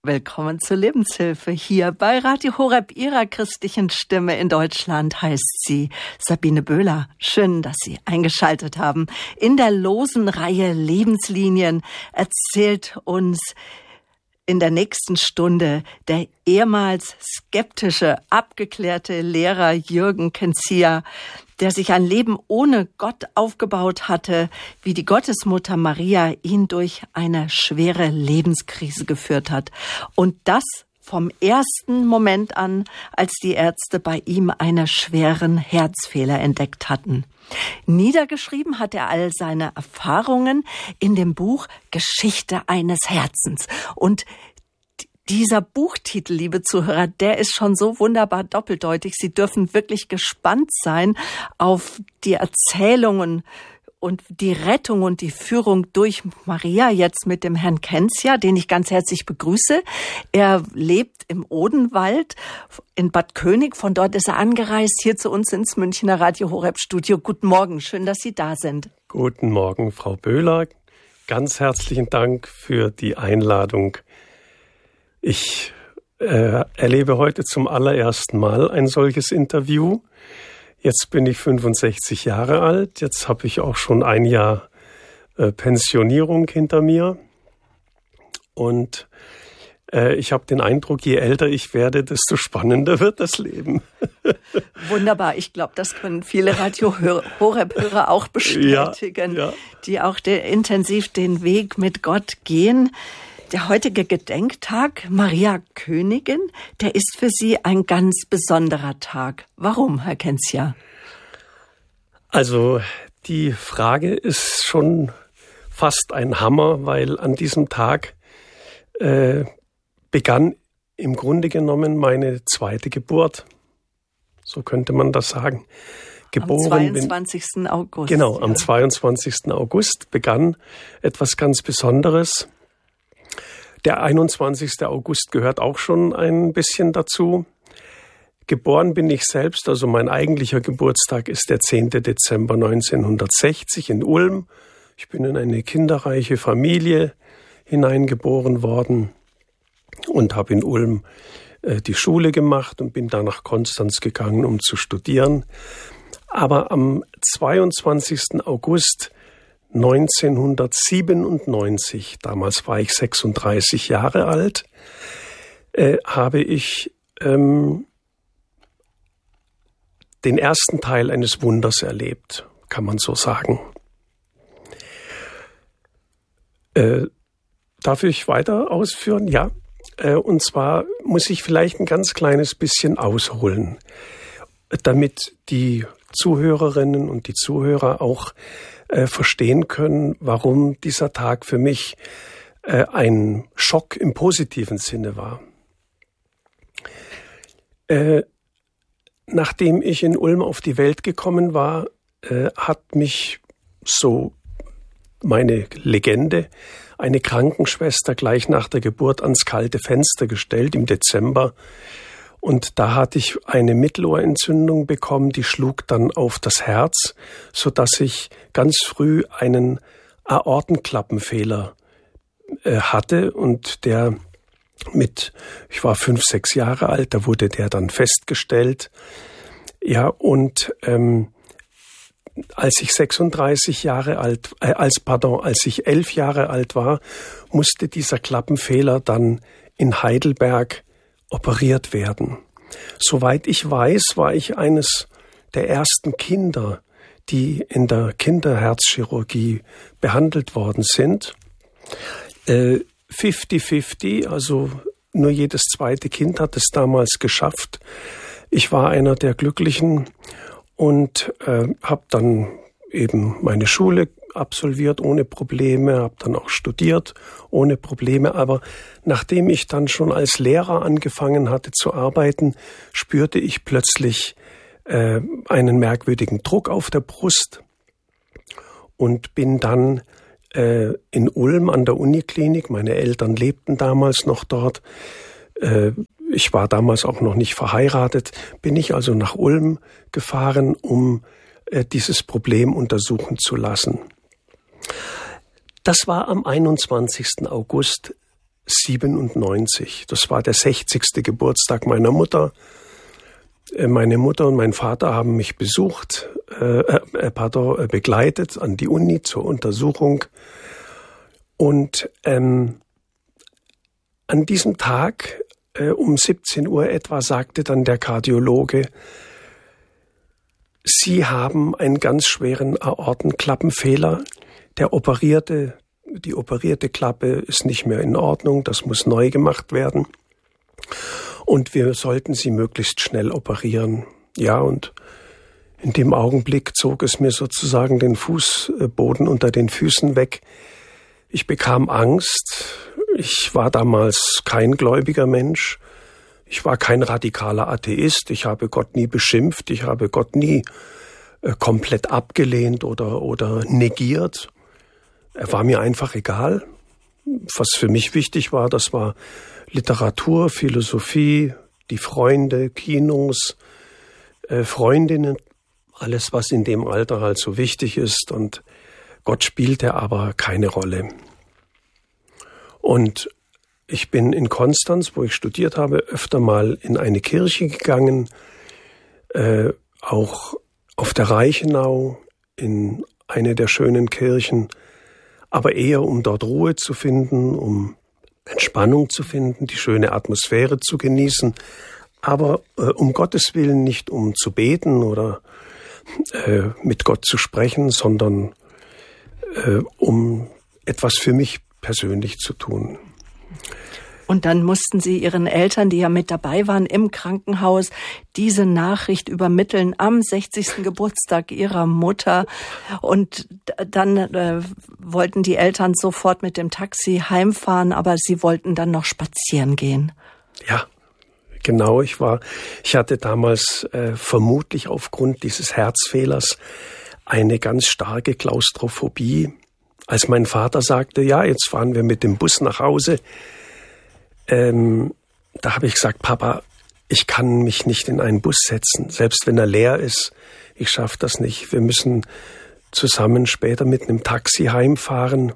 Willkommen zur Lebenshilfe hier bei Radio Horeb, Ihrer christlichen Stimme in Deutschland, heißt sie Sabine Böhler. Schön, dass Sie eingeschaltet haben. In der losen Reihe Lebenslinien erzählt uns in der nächsten Stunde der ehemals skeptische, abgeklärte Lehrer Jürgen Kenzia, der sich ein Leben ohne Gott aufgebaut hatte, wie die Gottesmutter Maria ihn durch eine schwere Lebenskrise geführt hat. Und das vom ersten Moment an, als die Ärzte bei ihm einen schweren Herzfehler entdeckt hatten. Niedergeschrieben hat er all seine Erfahrungen in dem Buch Geschichte eines Herzens. Und dieser Buchtitel, liebe Zuhörer, der ist schon so wunderbar doppeldeutig. Sie dürfen wirklich gespannt sein auf die Erzählungen und die Rettung und die Führung durch Maria, jetzt mit dem Herrn Kenzia, den ich ganz herzlich begrüße. Er lebt im Odenwald in Bad König. Von dort ist er angereist hier zu uns ins Münchner Radio Horeb Studio. Guten Morgen, schön, dass Sie da sind. Guten Morgen, Frau Böhler. Ganz herzlichen Dank für die Einladung. Ich erlebe heute zum allerersten Mal ein solches Interview. Jetzt bin ich 65 Jahre alt. Jetzt habe ich auch schon ein Jahr Pensionierung hinter mir. Und ich habe den Eindruck, je älter ich werde, desto spannender wird das Leben. Wunderbar. Ich glaube, das können viele Radio Horeb-Hörer auch bestätigen, ja. Die auch intensiv den Weg mit Gott gehen. Der heutige Gedenktag Maria Königin, der ist für Sie ein ganz besonderer Tag. Warum, Herr Kenzia? Also die Frage ist schon fast ein Hammer, weil an diesem Tag begann im Grunde genommen meine zweite Geburt. So könnte man das sagen. Geboren am 22. August. Genau, am 22. August begann etwas ganz Besonderes. Der 21. August gehört auch schon ein bisschen dazu. Geboren bin ich selbst, also mein eigentlicher Geburtstag ist der 10. Dezember 1960 in Ulm. Ich bin in eine kinderreiche Familie hineingeboren worden und habe in Ulm die Schule gemacht und bin dann nach Konstanz gegangen, um zu studieren. Aber am 22. August 1997, damals war ich 36 Jahre alt, habe ich den ersten Teil eines Wunders erlebt, kann man so sagen. Darf ich weiter ausführen? Ja. Und zwar muss ich vielleicht ein ganz kleines bisschen ausholen, damit die Zuhörerinnen und die Zuhörer auch verstehen können, warum dieser Tag für mich ein Schock im positiven Sinne war. Nachdem ich in Ulm auf die Welt gekommen war, hat mich, so meine Legende, eine Krankenschwester gleich nach der Geburt ans kalte Fenster gestellt im Dezember. Und da hatte ich eine Mittelohrentzündung bekommen, die schlug dann auf das Herz, sodass ich ganz früh einen Aortenklappenfehler hatte. Und ich war 5, 6 Jahre alt, da wurde der dann festgestellt. Ja, und als ich 11 Jahre alt war, musste dieser Klappenfehler dann in Heidelberg operiert werden. Soweit ich weiß, war ich eines der ersten Kinder, die in der Kinderherzchirurgie behandelt worden sind. 50-50, also nur jedes zweite Kind hat es damals geschafft. Ich war einer der Glücklichen und habe dann eben meine Schule absolviert ohne Probleme, habe dann auch studiert ohne Probleme. Aber nachdem ich dann schon als Lehrer angefangen hatte zu arbeiten, spürte ich plötzlich einen merkwürdigen Druck auf der Brust und bin dann in Ulm an der Uniklinik, meine Eltern lebten damals noch dort, ich war damals auch noch nicht verheiratet, bin ich also nach Ulm gefahren, um dieses Problem untersuchen zu lassen. Das war am 21. August 97. Das war der 60. Geburtstag meiner Mutter. Meine Mutter und mein Vater haben mich begleitet an die Uni zur Untersuchung. Und an diesem Tag um 17 Uhr etwa sagte dann der Kardiologe, Sie haben einen ganz schweren Aortenklappenfehler. Die operierte Klappe ist nicht mehr in Ordnung, das muss neu gemacht werden. Und wir sollten Sie möglichst schnell operieren. Ja, und in dem Augenblick zog es mir sozusagen den Fußboden unter den Füßen weg. Ich bekam Angst. Ich war damals kein gläubiger Mensch. Ich war kein radikaler Atheist. Ich habe Gott nie beschimpft. Ich habe Gott nie komplett abgelehnt oder negiert. Er war mir einfach egal. Was für mich wichtig war, das war Literatur, Philosophie, die Freunde, Kinos, Freundinnen, alles, was in dem Alter halt so wichtig ist. Und Gott spielte aber keine Rolle. Und ich bin in Konstanz, wo ich studiert habe, öfter mal in eine Kirche gegangen, auch auf der Reichenau, in eine der schönen Kirchen, aber eher um dort Ruhe zu finden, um Entspannung zu finden, die schöne Atmosphäre zu genießen, aber um Gottes Willen nicht um zu beten oder mit Gott zu sprechen, sondern um etwas für mich persönlich zu tun. Und dann mussten Sie Ihren Eltern, die ja mit dabei waren im Krankenhaus, diese Nachricht übermitteln am 60. Geburtstag Ihrer Mutter. Und dann wollten die Eltern sofort mit dem Taxi heimfahren, aber Sie wollten dann noch spazieren gehen. Ja, genau. Ich hatte damals vermutlich aufgrund dieses Herzfehlers eine ganz starke Klaustrophobie. Als mein Vater sagte, ja, jetzt fahren wir mit dem Bus nach Hause, da habe ich gesagt, Papa, ich kann mich nicht in einen Bus setzen, selbst wenn er leer ist. Ich schaffe das nicht. Wir müssen zusammen später mit einem Taxi heimfahren.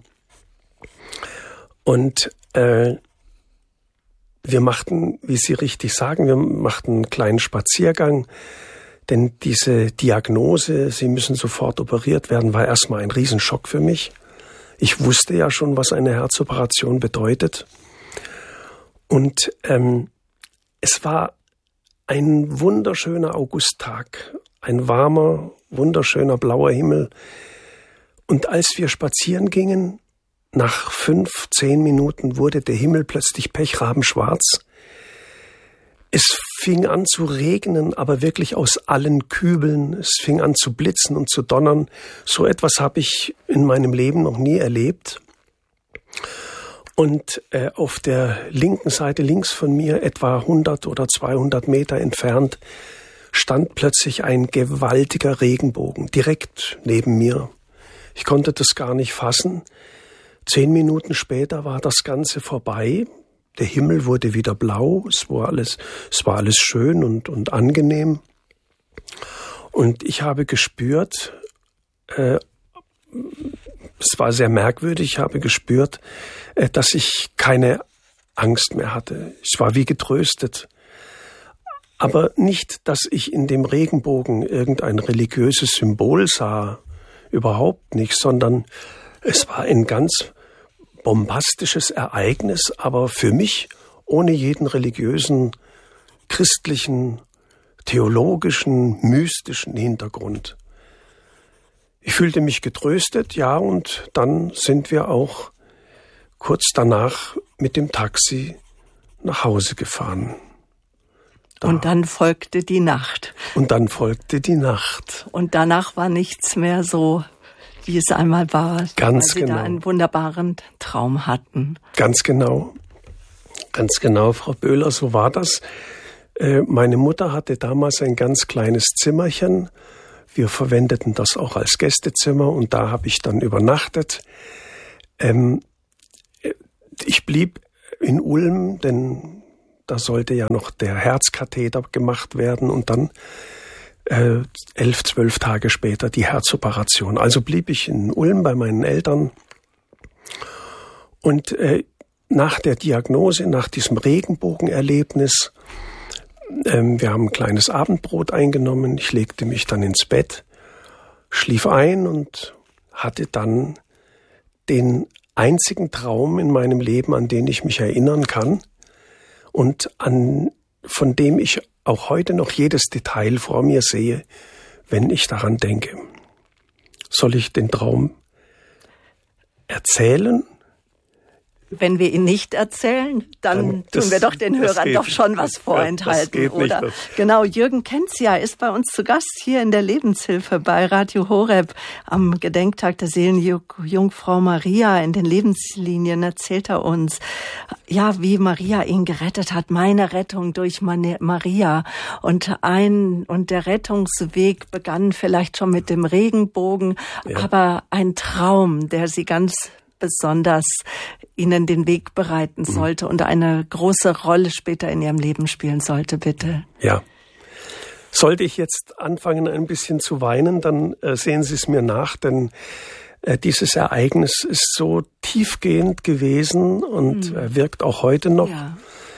Und wir machten, wie Sie richtig sagen, wir machten einen kleinen Spaziergang. Denn diese Diagnose, Sie müssen sofort operiert werden, war erstmal ein Riesenschock für mich. Ich wusste ja schon, was eine Herzoperation bedeutet. Und es war ein wunderschöner Augusttag, ein warmer, wunderschöner blauer Himmel. Und als wir spazieren gingen, nach 5-10 Minuten wurde der Himmel plötzlich pechrabenschwarz. Es fing an zu regnen, aber wirklich aus allen Kübeln. Es fing an zu blitzen und zu donnern. So etwas habe ich in meinem Leben noch nie erlebt. Und auf der linken Seite, links von mir, etwa 100 oder 200 Meter entfernt, stand plötzlich ein gewaltiger Regenbogen direkt neben mir. Ich konnte das gar nicht fassen. 10 Minuten später war das Ganze vorbei. Der Himmel wurde wieder blau. Es war alles schön und angenehm. Und ich habe gespürt, es war sehr merkwürdig, ich habe gespürt, dass ich keine Angst mehr hatte. Ich war wie getröstet. Aber nicht, dass ich in dem Regenbogen irgendein religiöses Symbol sah. Überhaupt nicht, sondern es war ein ganz bombastisches Ereignis, aber für mich ohne jeden religiösen, christlichen, theologischen, mystischen Hintergrund. Ich fühlte mich getröstet, ja, und dann sind wir auch kurz danach mit dem Taxi nach Hause gefahren. Und dann folgte die Nacht. Und dann folgte die Nacht. Und danach war nichts mehr so, wie es einmal war. Ganz weil genau. Sie da einen wunderbaren Traum hatten. Ganz genau. Ganz genau, Frau Böhler, so war das. Meine Mutter hatte damals ein ganz kleines Zimmerchen. Wir verwendeten das auch als Gästezimmer und da habe ich dann übernachtet. Ich blieb in Ulm, denn da sollte ja noch der Herzkatheter gemacht werden und dann 11-12 Tage später die Herzoperation. Also blieb ich in Ulm bei meinen Eltern und nach der Diagnose, nach diesem Regenbogenerlebnis, wir haben ein kleines Abendbrot eingenommen, ich legte mich dann ins Bett, schlief ein und hatte dann den einzigen Traum in meinem Leben, an den ich mich erinnern kann und von dem ich auch heute noch jedes Detail vor mir sehe, wenn ich daran denke. Soll ich den Traum erzählen? Wenn wir ihn nicht erzählen, dann tun wir doch den Hörern doch schon was vorenthalten, oder? Nicht. Genau, Jürgen Kenzia ist bei uns zu Gast hier in der Lebenshilfe bei Radio Horeb. Am Gedenktag der Seelenjungfrau Maria in den Lebenslinien erzählt er uns, ja, wie Maria ihn gerettet hat, meine Rettung durch Maria. Und der Rettungsweg begann vielleicht schon mit dem Regenbogen, aber ein Traum, der sie ganz besonders ihnen den Weg bereiten sollte und eine große Rolle später in ihrem Leben spielen sollte, bitte. Ja. Sollte ich jetzt anfangen, ein bisschen zu weinen, dann sehen Sie es mir nach, denn dieses Ereignis ist so tiefgehend gewesen und wirkt auch heute noch. Ja.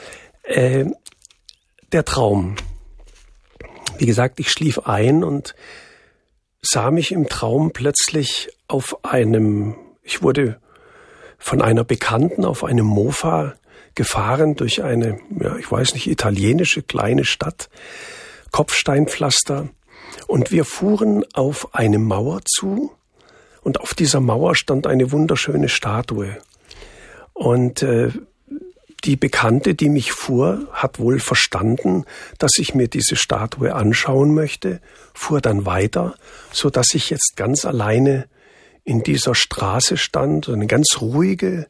Der Traum. Wie gesagt, ich schlief ein und sah mich im Traum plötzlich ich wurde von einer Bekannten auf einem Mofa gefahren durch eine, italienische kleine Stadt, Kopfsteinpflaster. Und wir fuhren auf eine Mauer zu und auf dieser Mauer stand eine wunderschöne Statue. Und die Bekannte, die mich fuhr, hat wohl verstanden, dass ich mir diese Statue anschauen möchte, fuhr dann weiter, so dass ich jetzt ganz alleine in dieser Straße stand, eine ganz ruhige,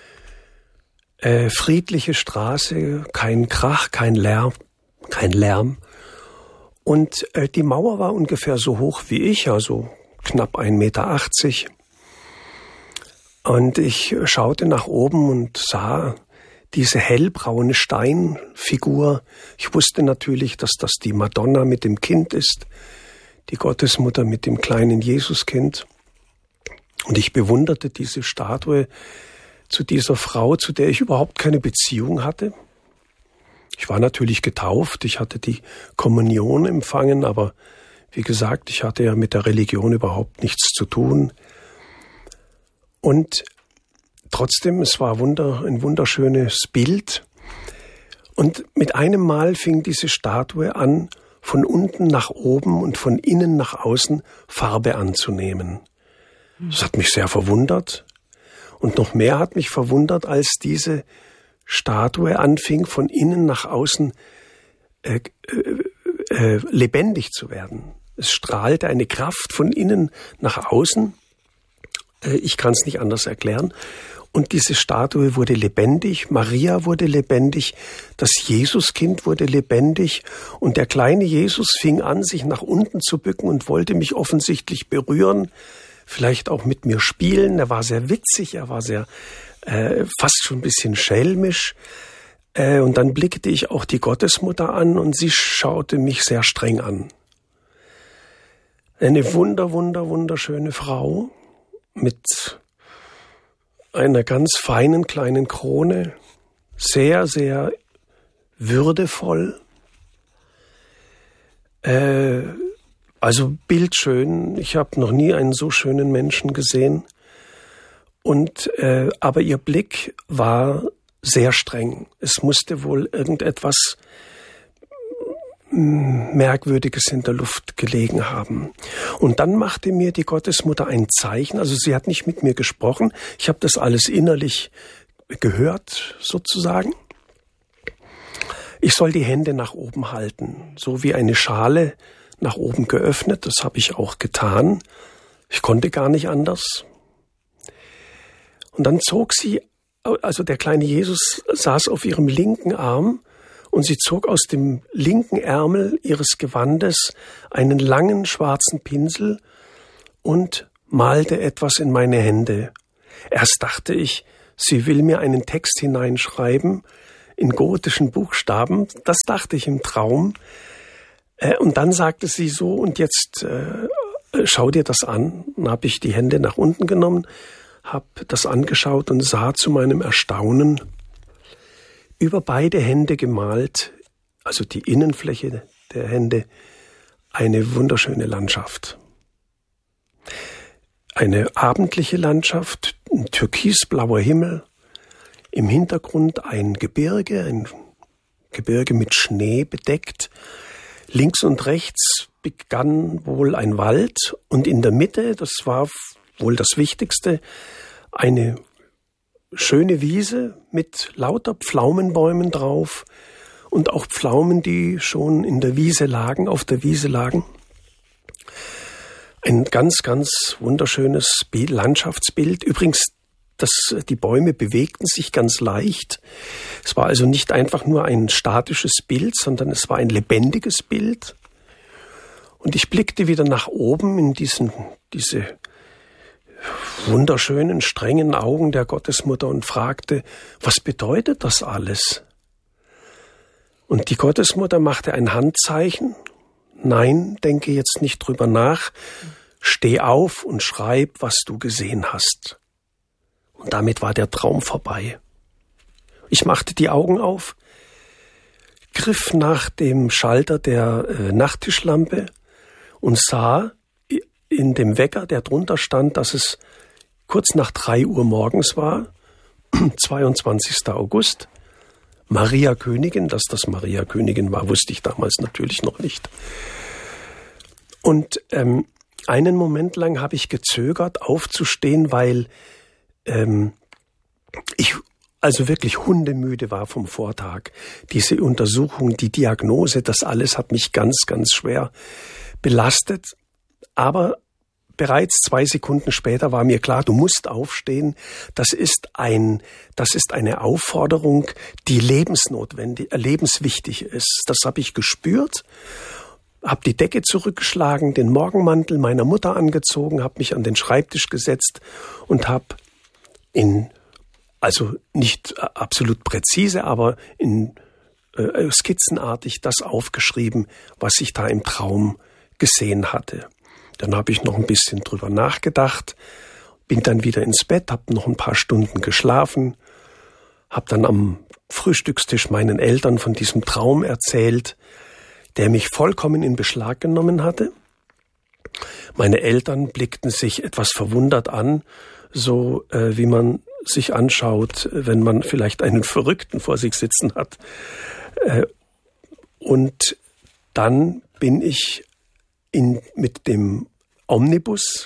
friedliche Straße, kein Krach, kein Lärm. Und die Mauer war ungefähr so hoch wie ich, also knapp 1,80 Meter. Und ich schaute nach oben und sah diese hellbraune Steinfigur. Ich wusste natürlich, dass das die Madonna mit dem Kind ist, die Gottesmutter mit dem kleinen Jesuskind. Und ich bewunderte diese Statue zu dieser Frau, zu der ich überhaupt keine Beziehung hatte. Ich war natürlich getauft, ich hatte die Kommunion empfangen, aber wie gesagt, ich hatte ja mit der Religion überhaupt nichts zu tun. Und trotzdem, es war ein wunderschönes Bild. Und mit einem Mal fing diese Statue an, von unten nach oben und von innen nach außen Farbe anzunehmen. Das hat mich sehr verwundert. Und noch mehr hat mich verwundert, als diese Statue anfing, von innen nach außen lebendig zu werden. Es strahlte eine Kraft von innen nach außen. Ich kann es nicht anders erklären. Und diese Statue wurde lebendig, Maria wurde lebendig, das Jesuskind wurde lebendig und der kleine Jesus fing an, sich nach unten zu bücken und wollte mich offensichtlich berühren, vielleicht auch mit mir spielen. Er war sehr witzig, er war sehr fast schon ein bisschen schelmisch. Und dann blickte ich auch die Gottesmutter an und sie schaute mich sehr streng an. Eine wunderschöne Frau mit einer ganz feinen kleinen Krone, sehr, sehr würdevoll. Also bildschön. Ich habe noch nie einen so schönen Menschen gesehen. Und aber ihr Blick war sehr streng. Es musste wohl irgendetwas Merkwürdiges in der Luft gelegen haben. Und dann machte mir die Gottesmutter ein Zeichen. Also sie hat nicht mit mir gesprochen. Ich habe das alles innerlich gehört, sozusagen. Ich soll die Hände nach oben halten, so wie eine Schale nach oben geöffnet. Das habe ich auch getan. Ich konnte gar nicht anders. Und dann zog sie, also der kleine Jesus saß auf ihrem linken Arm und sie zog aus dem linken Ärmel ihres Gewandes einen langen schwarzen Pinsel und malte etwas in meine Hände. Erst dachte ich, sie will mir einen Text hineinschreiben in gotischen Buchstaben. Das dachte ich im Traum. Und dann sagte sie so, und jetzt schau dir das an. Dann habe ich die Hände nach unten genommen, habe das angeschaut und sah zu meinem Erstaunen über beide Hände gemalt, also die Innenfläche der Hände, eine wunderschöne Landschaft. Eine abendliche Landschaft, ein türkisblauer Himmel, im Hintergrund ein Gebirge mit Schnee bedeckt. Links und rechts begann wohl ein Wald und in der Mitte, das war wohl das Wichtigste, eine schöne Wiese mit lauter Pflaumenbäumen drauf und auch Pflaumen, die schon in der Wiese lagen, auf der Wiese lagen. Ein ganz, ganz wunderschönes Landschaftsbild. Übrigens, die Bäume bewegten sich ganz leicht. Es war also nicht einfach nur ein statisches Bild, sondern es war ein lebendiges Bild. Und ich blickte wieder nach oben in diese wunderschönen, strengen Augen der Gottesmutter und fragte, was bedeutet das alles? Und die Gottesmutter machte ein Handzeichen. Nein, denke jetzt nicht drüber nach. Steh auf und schreib, was du gesehen hast. Und damit war der Traum vorbei. Ich machte die Augen auf, griff nach dem Schalter der Nachttischlampe und sah in dem Wecker, der drunter stand, dass es kurz nach 3 Uhr morgens war, 22. August. Maria Königin, dass das Maria Königin war, wusste ich damals natürlich noch nicht. Und einen Moment lang habe ich gezögert, aufzustehen, weil ich also wirklich hundemüde war vom Vortag. Diese Untersuchung, die Diagnose, das alles hat mich ganz, ganz schwer belastet. Aber bereits 2 Sekunden später war mir klar, du musst aufstehen. Das ist eine Aufforderung, die lebenswichtig ist. Das habe ich gespürt. Habe die Decke zurückgeschlagen, den Morgenmantel meiner Mutter angezogen, habe mich an den Schreibtisch gesetzt und habe also nicht absolut präzise, aber skizzenartig das aufgeschrieben, was ich da im Traum gesehen hatte. Dann habe ich noch ein bisschen drüber nachgedacht, bin dann wieder ins Bett, habe noch ein paar Stunden geschlafen, habe dann am Frühstückstisch meinen Eltern von diesem Traum erzählt, der mich vollkommen in Beschlag genommen hatte. Meine Eltern blickten sich etwas verwundert an, so wie man sich anschaut, wenn man vielleicht einen Verrückten vor sich sitzen hat. Und dann bin ich mit dem Omnibus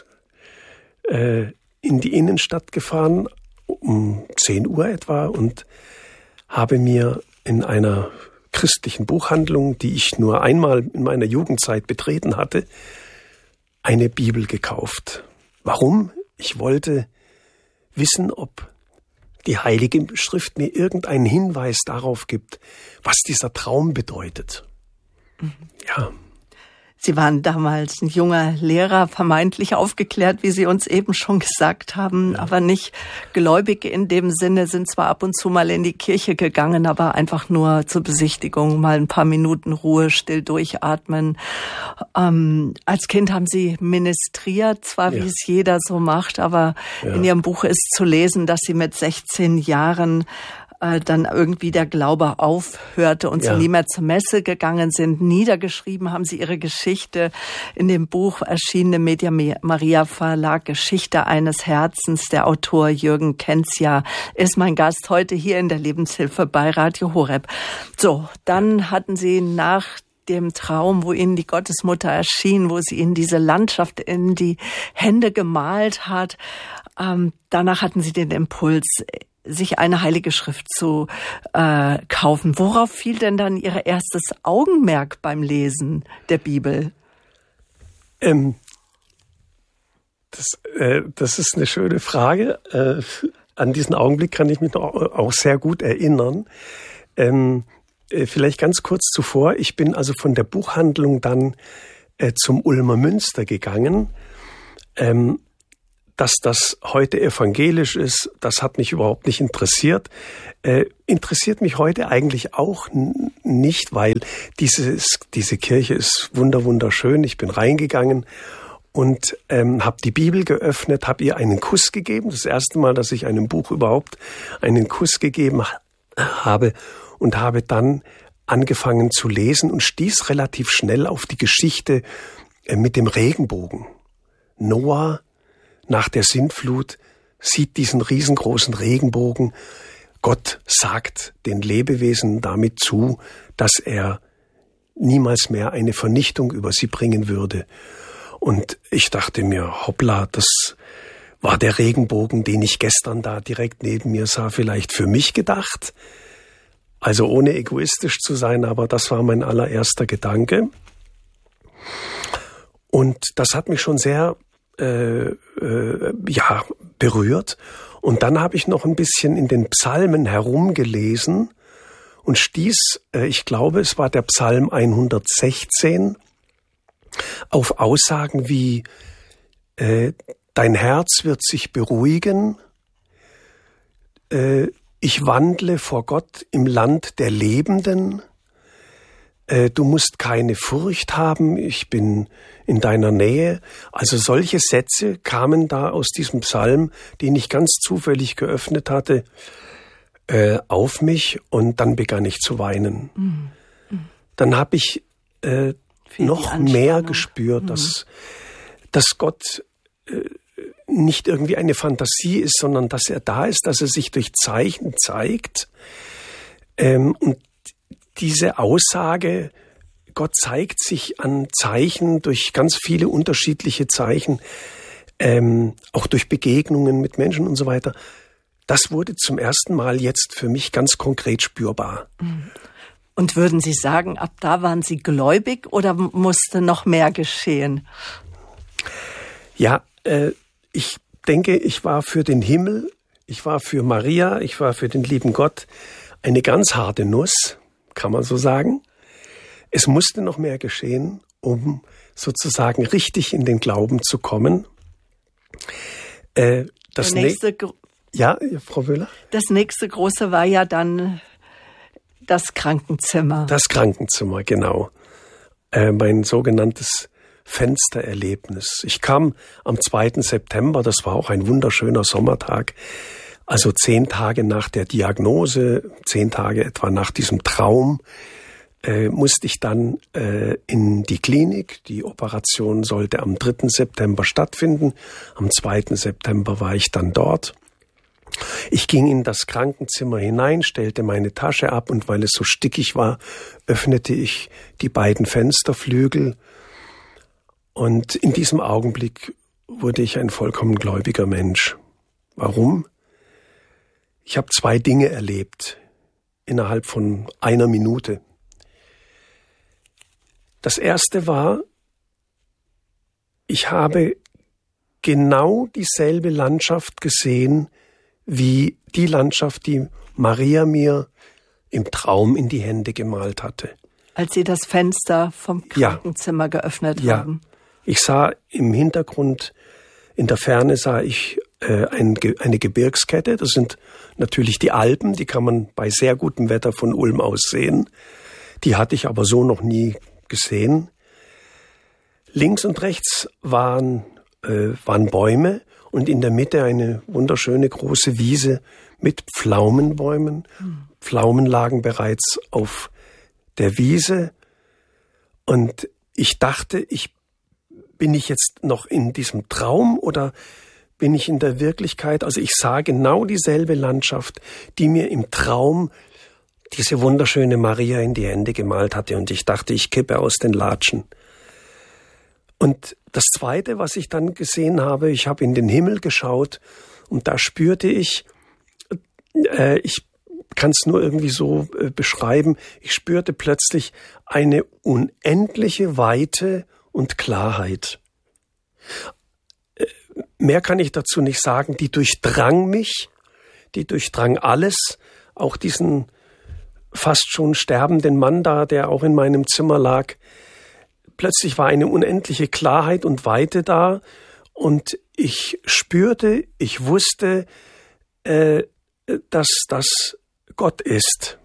in die Innenstadt gefahren, um 10 Uhr etwa, und habe mir in einer christlichen Buchhandlung, die ich nur einmal in meiner Jugendzeit betreten hatte, eine Bibel gekauft. Warum? Ich wollte wissen, ob die Heilige Schrift mir irgendeinen Hinweis darauf gibt, was dieser Traum bedeutet. Mhm. Ja. Sie waren damals ein junger Lehrer, vermeintlich aufgeklärt, wie Sie uns eben schon gesagt haben, ja, aber nicht gläubig in dem Sinne, sind zwar ab und zu mal in die Kirche gegangen, aber einfach nur zur Besichtigung, mal ein paar Minuten Ruhe, still durchatmen. Als Kind haben Sie ministriert, zwar wie es jeder so macht, aber in Ihrem Buch ist zu lesen, dass Sie mit 16 Jahren dann irgendwie der Glaube aufhörte und Sie nie mehr zur Messe gegangen sind. Niedergeschrieben haben Sie Ihre Geschichte in dem Buch erschienen im Media Maria Verlag, Geschichte eines Herzens. Der Autor Jürgen Kenzia ist mein Gast heute hier in der Lebenshilfe bei Radio Horeb. So, dann hatten Sie nach dem Traum, wo Ihnen die Gottesmutter erschien, wo sie Ihnen diese Landschaft in die Hände gemalt hat, danach hatten Sie den Impuls, sich eine heilige Schrift zu kaufen. Worauf fiel denn dann Ihr erstes Augenmerk beim Lesen der Bibel? Das ist eine schöne Frage. An diesen Augenblick kann ich mich auch sehr gut erinnern. Vielleicht ganz kurz zuvor. Ich bin also von der Buchhandlung dann zum Ulmer Münster gegangen. Dass das heute evangelisch ist, das hat mich überhaupt nicht interessiert. Interessiert mich heute eigentlich auch nicht, weil diese Kirche ist wunderschön. Ich bin reingegangen und habe die Bibel geöffnet, habe ihr einen Kuss gegeben. Das erste Mal, dass ich einem Buch überhaupt einen Kuss gegeben habe, und habe dann angefangen zu lesen und stieß relativ schnell auf die Geschichte mit dem Regenbogen. Noah nach der Sintflut sieht diesen riesengroßen Regenbogen. Gott sagt den Lebewesen damit zu, dass er niemals mehr eine Vernichtung über sie bringen würde. Und ich dachte mir, hoppla, das war der Regenbogen, den ich gestern da direkt neben mir sah, vielleicht für mich gedacht. Also ohne egoistisch zu sein, aber das war mein allererster Gedanke. Und das hat mich schon sehr berührt. Und dann habe ich noch ein bisschen in den Psalmen herumgelesen und stieß, ich glaube, es war der Psalm 116, auf Aussagen wie dein Herz wird sich beruhigen, ich wandle vor Gott im Land der Lebenden, du musst keine Furcht haben, ich bin in deiner Nähe. Also solche Sätze kamen da aus diesem Psalm, den ich ganz zufällig geöffnet hatte, auf mich, und dann begann ich zu weinen. Mhm. Dann habe ich noch mehr gespürt, dass Gott nicht irgendwie eine Fantasie ist, sondern dass er da ist, dass er sich durch Zeichen zeigt. Und diese Aussage, Gott zeigt sich an Zeichen, durch ganz viele unterschiedliche Zeichen, auch durch Begegnungen mit Menschen und so weiter, das wurde zum ersten Mal jetzt für mich ganz konkret spürbar. Und würden Sie sagen, ab da waren Sie gläubig oder musste noch mehr geschehen? Ja, ich denke, ich war für den Himmel, ich war für Maria, ich war für den lieben Gott eine ganz harte Nuss, kann man so sagen. Es musste noch mehr geschehen, um sozusagen richtig in den Glauben zu kommen. Ja, Frau Wöhler? Das nächste große war ja dann das Krankenzimmer. Das Krankenzimmer, genau. Mein sogenanntes Fenstererlebnis. Ich kam am 2. September, das war auch ein wunderschöner Sommertag, also 10 Tage nach der Diagnose, 10 Tage etwa nach diesem Traum, musste ich dann in die Klinik. Die Operation sollte am 3. September stattfinden. Am 2. September war ich dann dort. Ich ging in das Krankenzimmer hinein, stellte meine Tasche ab, und weil es so stickig war, öffnete ich die beiden Fensterflügel. Und in diesem Augenblick wurde ich ein vollkommen gläubiger Mensch. Warum? Ich habe 2 Dinge erlebt innerhalb von einer Minute. Das erste war, ich habe genau dieselbe Landschaft gesehen, wie die Landschaft, die Maria mir im Traum in die Hände gemalt hatte. Als Sie das Fenster vom Krankenzimmer geöffnet haben. Ich sah im Hintergrund, in der Ferne sah ich eine Gebirgskette. Das sind natürlich die Alpen, die kann man bei sehr gutem Wetter von Ulm aus sehen. Die hatte ich aber so noch nie gesehen. Links und rechts waren Bäume und in der Mitte eine wunderschöne große Wiese mit Pflaumenbäumen. Pflaumen lagen bereits auf der Wiese und ich dachte, bin ich jetzt noch in diesem Traum oder bin ich in der Wirklichkeit? Also ich sah genau dieselbe Landschaft, die mir im Traum diese wunderschöne Maria in die Hände gemalt hatte, und ich dachte, ich kippe aus den Latschen. Und das Zweite, was ich dann gesehen habe, ich habe in den Himmel geschaut und da spürte ich kann es nur irgendwie so beschreiben, ich spürte plötzlich eine unendliche Weite und Klarheit. Mehr kann ich dazu nicht sagen, die durchdrang mich, die durchdrang alles, auch diesen fast schon sterbenden Mann da, der auch in meinem Zimmer lag. Plötzlich war eine unendliche Klarheit und Weite da und ich spürte, ich wusste, dass das Gott ist.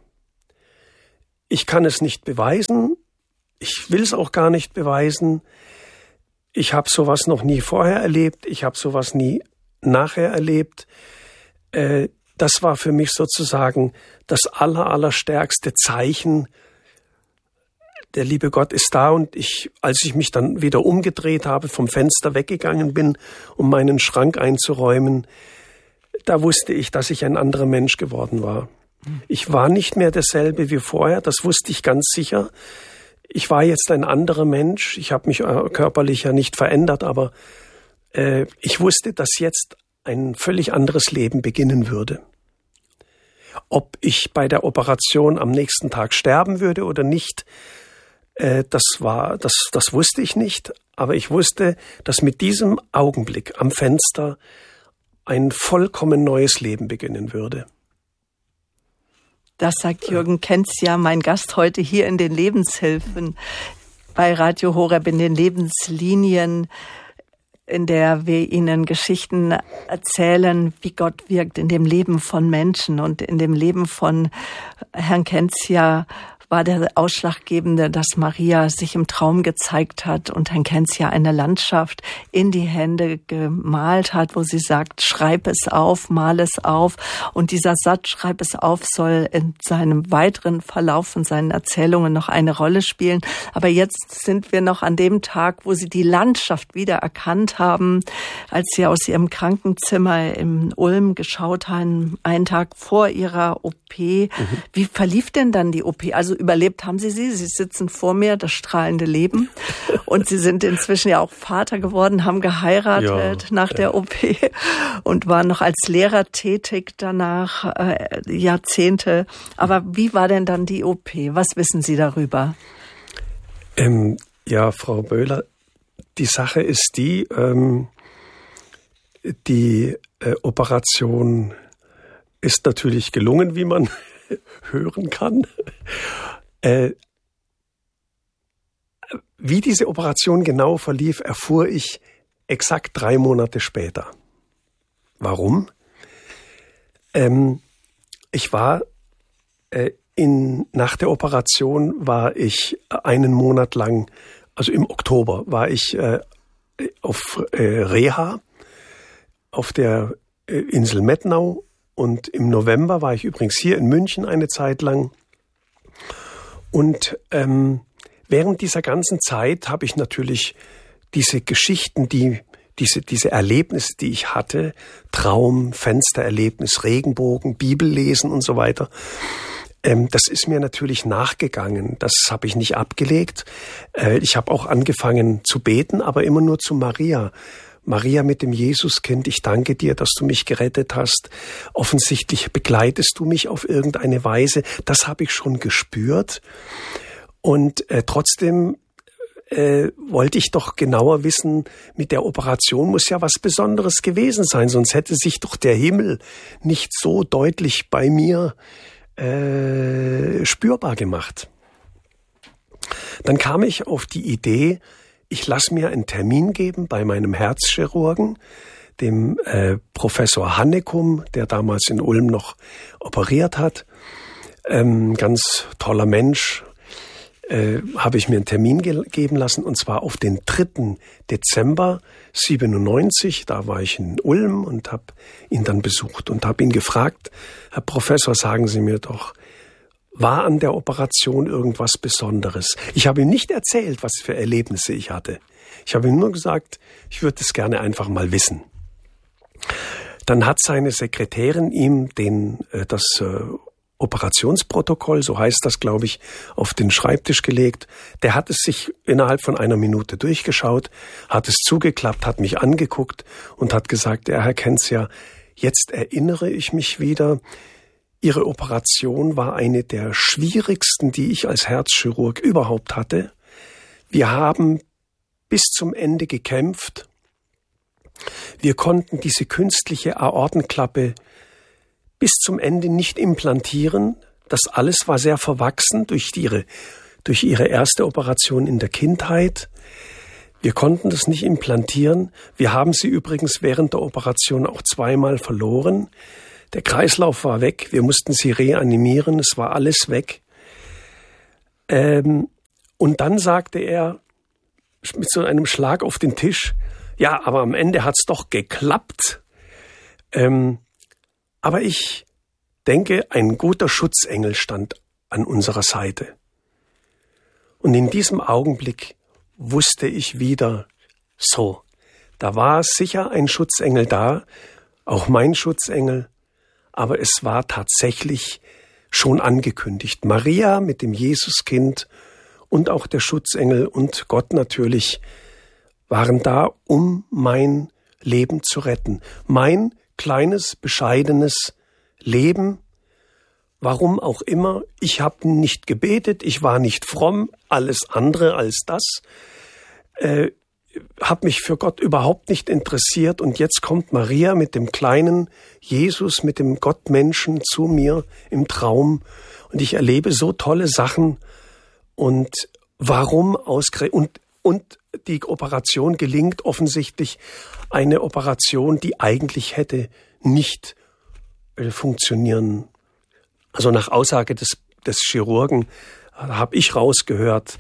Ich kann es nicht beweisen, ich will es auch gar nicht beweisen. ich habe sowas noch nie vorher erlebt, ich habe sowas nie nachher erlebt. Das war für mich sozusagen das allerstärkste Zeichen. Der liebe Gott ist da, und als ich mich dann wieder umgedreht habe, vom Fenster weggegangen bin, um meinen Schrank einzuräumen, da wusste ich, dass ich ein anderer Mensch geworden war. Ich war nicht mehr derselbe wie vorher, das wusste ich ganz sicher. Ich war jetzt ein anderer Mensch. Ich habe mich körperlich ja nicht verändert, aber ich wusste, dass jetzt ein völlig anderes Leben beginnen würde. Ob ich bei der Operation am nächsten Tag sterben würde oder nicht, das wusste ich nicht. Aber ich wusste, dass mit diesem Augenblick am Fenster ein vollkommen neues Leben beginnen würde. Das sagt Jürgen Kenzia, mein Gast heute hier in den Lebenshilfen bei Radio Horeb, in den Lebenslinien, in der wir Ihnen Geschichten erzählen, wie Gott wirkt in dem Leben von Menschen. Und in dem Leben von Herrn Kenzia war der Ausschlaggebende, dass Maria sich im Traum gezeigt hat und Herrn Kenzia eine Landschaft in die Hände gemalt hat, wo sie sagt, schreib es auf, mal es auf. Und dieser Satz, schreib es auf, soll in seinem weiteren Verlauf und seinen Erzählungen noch eine Rolle spielen. Aber jetzt sind wir noch an dem Tag, wo sie die Landschaft wieder erkannt haben, als sie aus ihrem Krankenzimmer in Ulm geschaut haben, einen Tag vor ihrer OP. Wie verlief denn dann die OP? Also überlebt haben Sie sitzen vor mir, das strahlende Leben. Und Sie sind inzwischen ja auch Vater geworden, haben geheiratet nach der OP und waren noch als Lehrer tätig danach, Jahrzehnte. Aber wie war denn dann die OP? Was wissen Sie darüber? Frau Böhler, die Sache ist die Operation ist natürlich gelungen, wie man hören kann. Wie diese Operation genau verlief, erfuhr ich exakt 3 Monate später. Warum? Ich war nach der Operation war ich einen Monat lang, also im Oktober, war ich auf Reha auf der Insel Mettnau. Und im November war ich übrigens hier in München eine Zeit lang. Und während dieser ganzen Zeit habe ich natürlich diese Geschichten, diese Erlebnisse, die ich hatte, Traum, Fenstererlebnis, Regenbogen, Bibellesen und so weiter, das ist mir natürlich nachgegangen. Das habe ich nicht abgelegt. Ich habe auch angefangen zu beten, aber immer nur zu Maria. Maria mit dem Jesuskind, ich danke dir, dass du mich gerettet hast. Offensichtlich begleitest du mich auf irgendeine Weise. Das habe ich schon gespürt. Und trotzdem wollte ich doch genauer wissen, mit der Operation muss ja was Besonderes gewesen sein, sonst hätte sich doch der Himmel nicht so deutlich bei mir spürbar gemacht. Dann kam ich auf die Idee, ich lasse mir einen Termin geben bei meinem Herzchirurgen, dem Professor Hannekum, der damals in Ulm noch operiert hat. Ganz toller Mensch, habe ich mir einen Termin geben lassen, und zwar auf den 3. Dezember 97. Da war ich in Ulm und habe ihn dann besucht und habe ihn gefragt, Herr Professor, sagen Sie mir doch, war an der Operation irgendwas Besonderes? Ich habe ihm nicht erzählt, was für Erlebnisse ich hatte. Ich habe ihm nur gesagt, ich würde es gerne einfach mal wissen. Dann hat seine Sekretärin ihm das Operationsprotokoll, so heißt das, glaube ich, auf den Schreibtisch gelegt. Der hat es sich innerhalb von 1 Minute durchgeschaut, hat es zugeklappt, hat mich angeguckt und hat gesagt, ja, Herr Kenzia, jetzt erinnere ich mich wieder, Ihre Operation war eine der schwierigsten, die ich als Herzchirurg überhaupt hatte. Wir haben bis zum Ende gekämpft. Wir konnten diese künstliche Aortenklappe bis zum Ende nicht implantieren. Das alles war sehr verwachsen durch ihre erste Operation in der Kindheit. Wir konnten das nicht implantieren. Wir haben sie übrigens während der Operation auch 2-mal verloren. Der Kreislauf war weg, wir mussten sie reanimieren, es war alles weg. Und dann sagte er, mit so einem Schlag auf den Tisch. Ja, aber am Ende hat's doch geklappt. Aber ich denke, ein guter Schutzengel stand an unserer Seite. Und in diesem Augenblick wusste ich wieder, so, da war sicher ein Schutzengel da, auch mein Schutzengel, aber es war tatsächlich schon angekündigt. Maria mit dem Jesuskind und auch der Schutzengel und Gott natürlich waren da, um mein Leben zu retten. Mein kleines, bescheidenes Leben, warum auch immer. Ich habe nicht gebetet, ich war nicht fromm, alles andere als das. Habe mich für Gott überhaupt nicht interessiert und jetzt kommt Maria mit dem kleinen Jesus, mit dem Gottmenschen zu mir im Traum und ich erlebe so tolle Sachen und warum ausgerechnet und die Operation gelingt offensichtlich, eine Operation, die eigentlich hätte nicht funktionieren. Also nach Aussage des Chirurgen habe ich rausgehört,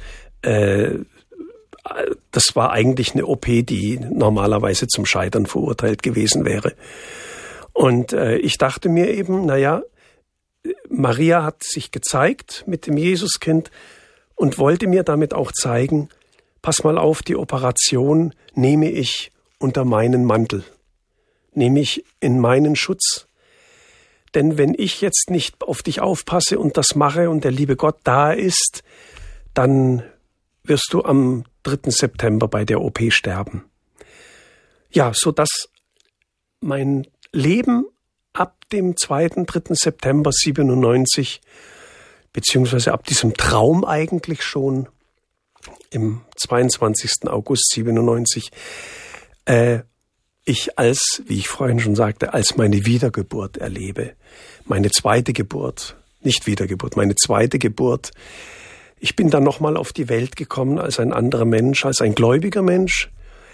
das war eigentlich eine OP, die normalerweise zum Scheitern verurteilt gewesen wäre. Und ich dachte mir eben, Maria hat sich gezeigt mit dem Jesuskind und wollte mir damit auch zeigen, pass mal auf, die Operation nehme ich unter meinen Mantel, nehme ich in meinen Schutz. Denn wenn ich jetzt nicht auf dich aufpasse und das mache und der liebe Gott da ist, dann wirst du am 3. September bei der OP sterben. Ja, so dass mein Leben ab dem 2., 3. September 97, beziehungsweise ab diesem Traum eigentlich schon, im 22. August 97, ich als, wie ich vorhin schon sagte, als meine Wiedergeburt erlebe. Meine zweite Geburt, nicht Wiedergeburt, meine zweite Geburt. Ich bin dann nochmal auf die Welt gekommen als ein anderer Mensch, als ein gläubiger Mensch.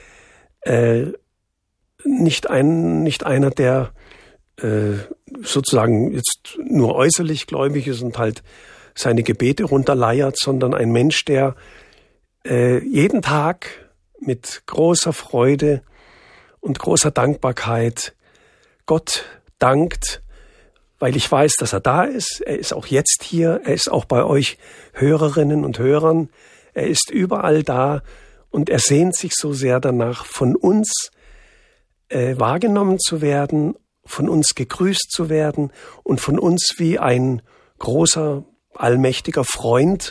Nicht einer, der sozusagen jetzt nur äußerlich gläubig ist und halt seine Gebete runterleiert, sondern ein Mensch, der jeden Tag mit großer Freude und großer Dankbarkeit Gott dankt, weil ich weiß, dass er da ist. Er ist auch jetzt hier. Er ist auch bei euch Hörerinnen und Hörern. Er ist überall da und er sehnt sich so sehr danach, von uns wahrgenommen zu werden, von uns gegrüßt zu werden und von uns wie ein großer, allmächtiger Freund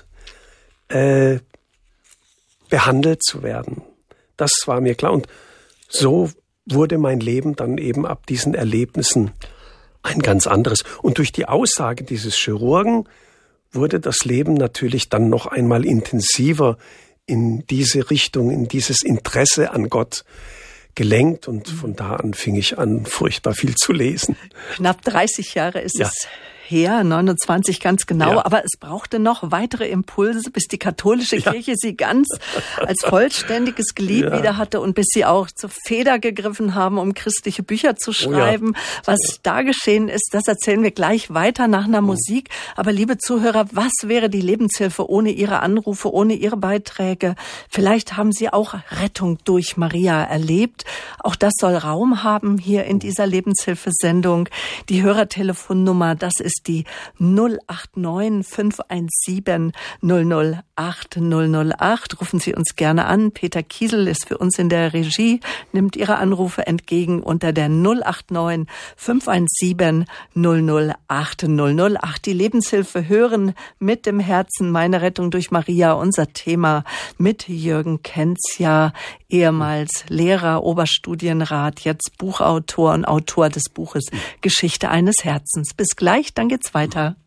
behandelt zu werden. Das war mir klar. Und so wurde mein Leben dann eben ab diesen Erlebnissen ein ganz anderes. Und durch die Aussage dieses Chirurgen wurde das Leben natürlich dann noch einmal intensiver in diese Richtung, in dieses Interesse an Gott gelenkt. Und von da an fing ich an, furchtbar viel zu lesen. Knapp 30 Jahre ist es her, 29 ganz genau, Ja. aber es brauchte noch weitere Impulse, bis die katholische Kirche sie ganz als vollständiges Glied wieder hatte und bis sie auch zur Feder gegriffen haben, um christliche Bücher zu schreiben. Was da geschehen ist, das erzählen wir gleich weiter nach einer Musik. Aber liebe Zuhörer, was wäre die Lebenshilfe ohne Ihre Anrufe, ohne Ihre Beiträge? Vielleicht haben Sie auch Rettung durch Maria erlebt. Auch das soll Raum haben hier in dieser Lebenshilfesendung. Die Hörertelefonnummer, das ist die 089 517 008 008. Rufen Sie uns gerne an. Peter Kiesel ist für uns in der Regie, nimmt Ihre Anrufe entgegen unter der 089 517 008 008. Die Lebenshilfe hören mit dem Herzen, meine Rettung durch Maria, unser Thema mit Jürgen Kenzja, ehemals Lehrer, Oberstudienrat, jetzt Buchautor und Autor des Buches Geschichte eines Herzens. Bis gleich, dann geht's weiter.